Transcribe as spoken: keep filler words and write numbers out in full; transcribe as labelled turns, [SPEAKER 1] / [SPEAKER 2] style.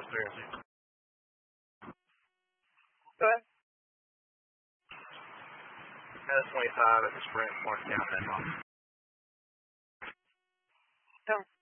[SPEAKER 1] Seriously.
[SPEAKER 2] Go ahead.
[SPEAKER 1] That's twenty-five at the sprint, mark down that month.
[SPEAKER 2] Don't